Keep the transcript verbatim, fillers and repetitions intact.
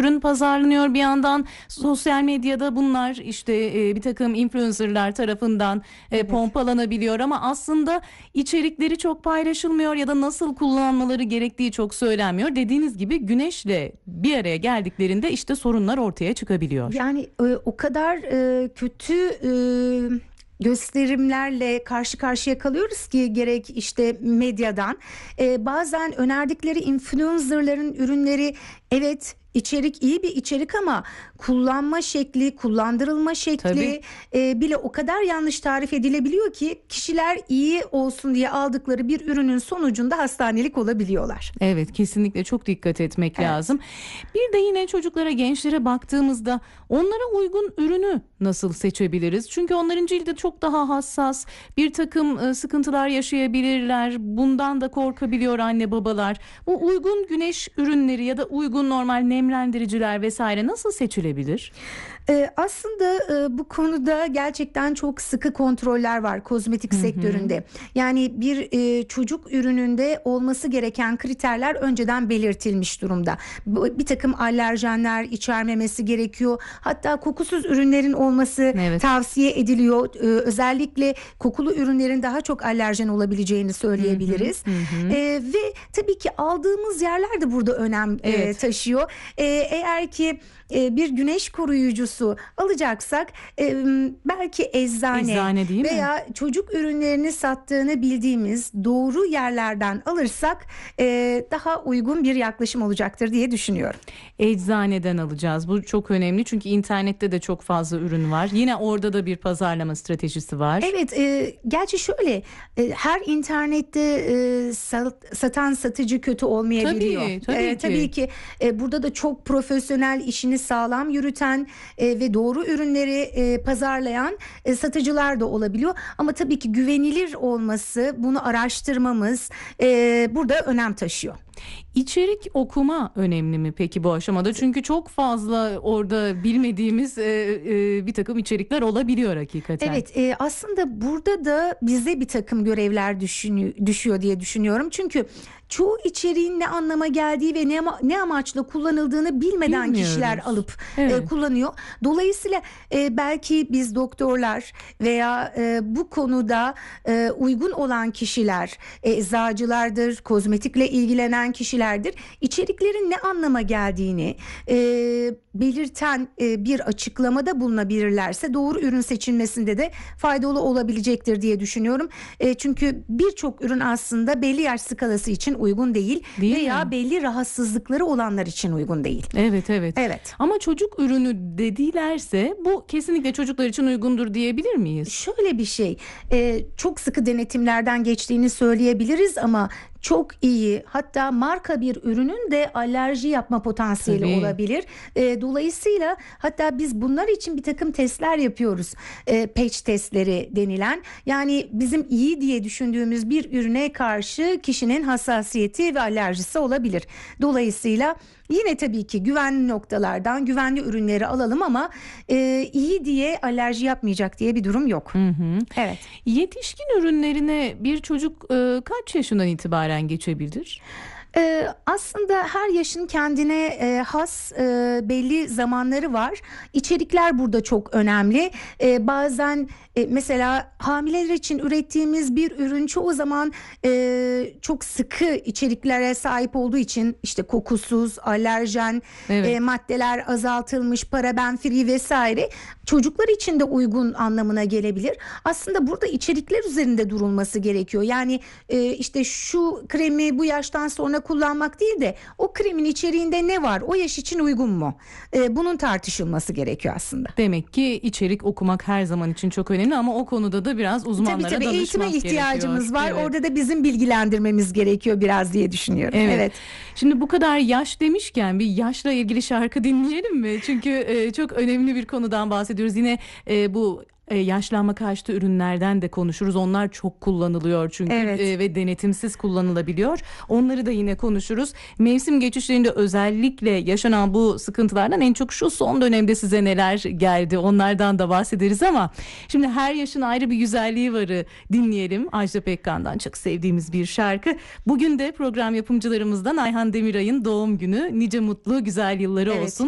ürün pazarlanıyor bir yandan. Sosyal medyada bunlar işte e, bir takım influencerlar tarafından e, Evet. pompalanabiliyor ama aslında içerikleri çok paylaşılmıyor ya da nasıl kullanmaları gerektiği çok söylenmiyor. Dediğiniz gibi güneşle bir araya geldiklerinde işte sorunlar ortaya çıkabiliyor. Yani e, o kadar e, kötü e, gösterimlerle karşı karşıya kalıyoruz ki gerek işte medyadan e, bazen önerdikleri influencerların ürünleri, evet, içerik iyi bir içerik ama kullanma şekli, kullandırılma şekli Tabii. e, bile o kadar yanlış tarif edilebiliyor ki kişiler iyi olsun diye aldıkları bir ürünün sonucunda hastanelik olabiliyorlar. Evet, kesinlikle çok dikkat etmek Evet. lazım. Bir de yine çocuklara, gençlere baktığımızda onlara uygun ürünü nasıl seçebiliriz? Çünkü onların cildi çok daha hassas, bir takım e, sıkıntılar yaşayabilirler. Bundan da korkabiliyor anne babalar. Bu uygun güneş ürünleri ya da uygun normal nemlendiriciler vesaire nasıl seçilebilir? Ee, aslında e, bu konuda gerçekten çok sıkı kontroller var kozmetik sektöründe. Yani bir e, çocuk ürününde olması gereken kriterler önceden belirtilmiş durumda. Bu- Bir takım alerjenler içermemesi gerekiyor. Hatta kokusuz ürünlerin olması Evet. tavsiye ediliyor. Ee, özellikle kokulu ürünlerin daha çok alerjen olabileceğini söyleyebiliriz. Ee, ve tabii ki aldığımız yerler de burada önem e, Evet. taşıyor. Ee, eğer ki e, bir güneş koruyucusu alacaksak e, belki eczane, Eczane değil mi? veya çocuk ürünlerini sattığını bildiğimiz doğru yerlerden alırsak e, daha uygun bir yaklaşım olacaktır diye düşünüyorum. Eczaneden alacağız. Bu çok önemli çünkü internette de çok fazla ürün var. Yine orada da bir pazarlama stratejisi var. Evet, e, gerçi şöyle e, her internette e, sat- satan satıcı kötü olmayabiliyor. Tabii, tabii E, ki. tabii ki e, burada da çok profesyonel, işini sağlam yürüten e, ve doğru ürünleri e, pazarlayan e, satıcılar da olabiliyor. Ama tabii ki güvenilir olması, bunu araştırmamız e, burada önem taşıyor. İçerik okuma önemli mi peki bu aşamada? Çünkü çok fazla orada bilmediğimiz e, e, bir takım içerikler olabiliyor hakikaten. Evet, e, aslında burada da bize bir takım görevler düşünü- düşüyor diye düşünüyorum. Çünkü çoğu içeriğin ne anlama geldiği ve ne, ama- ne amaçla kullanıldığını bilmeden Bilmiyoruz. kişiler alıp Evet. e, kullanıyor. Dolayısıyla e, belki biz doktorlar veya e, bu konuda e, uygun olan kişiler, e, eczacılardır, kozmetikle ilgilenen kişilerdir. İçeriklerin ne anlama geldiğini e, belirten e, bir açıklamada bulunabilirlerse doğru ürün seçilmesinde de faydalı olabilecektir diye düşünüyorum. E, çünkü birçok ürün aslında belli yaş skalası için uygun değil, Değil veya mi? belli rahatsızlıkları olanlar için uygun değil. Evet, evet. Evet. Ama çocuk ürünü dedilerse bu kesinlikle çocuklar için uygundur diyebilir miyiz? Şöyle bir şey, e, çok sıkı denetimlerden geçtiğini söyleyebiliriz ama çok iyi, hatta marka bir ürünün de alerji yapma potansiyeli Tabii. olabilir. E, dolayısıyla hatta biz bunlar için bir takım testler yapıyoruz. E, patch testleri denilen, yani bizim iyi diye düşündüğümüz bir ürüne karşı kişinin hassasiyeti ve alerjisi olabilir. Dolayısıyla yine tabii ki güvenli noktalardan güvenli ürünleri alalım ama e, iyi diye alerji yapmayacak diye bir durum yok. Hı hı. Evet. Yetişkin ürünlerine bir çocuk e, kaç yaşından itibaren geçebilir? Ee, aslında her yaşın kendine e, has e, belli zamanları var. İçerikler burada çok önemli. E, bazen e, mesela hamileler için ürettiğimiz bir ürün çoğu zaman e, çok sıkı içeriklere sahip olduğu için işte kokusuz, alerjen Evet. e, maddeler azaltılmış, paraben free vesaire, çocuklar için de uygun anlamına gelebilir. Aslında burada içerikler üzerinde durulması gerekiyor. Yani e, işte şu kremi bu yaştan sonra kullanmak değil de o kremin içeriğinde ne var, o yaş için uygun mu? E, bunun tartışılması gerekiyor aslında. Demek ki içerik okumak her zaman için çok önemli ama o konuda da biraz uzmanlara Tabii tabii eğitime danışmak ihtiyacımız gerekiyor. var. Evet. Orada da bizim bilgilendirmemiz gerekiyor biraz diye düşünüyorum. Evet. Evet. Şimdi bu kadar yaş demişken bir yaşla ilgili şarkı dinleyelim mi? Çünkü e, çok önemli bir konudan bahsediyoruz. Yine e, bu e, yaşlanma karşıtı ürünlerden de konuşuruz. Onlar çok kullanılıyor çünkü Evet. e, ve denetimsiz kullanılabiliyor. Onları da yine konuşuruz. Mevsim geçişlerinde özellikle yaşanan bu sıkıntılardan en çok şu son dönemde size neler geldi onlardan da bahsederiz ama şimdi her yaşın ayrı bir güzelliği varı dinleyelim. Ajda Pekkan'dan çok sevdiğimiz bir şarkı. Bugün de program yapımcılarımızdan Ayhan Demiray'ın doğum günü. Nice mutlu güzel yılları Evet. olsun.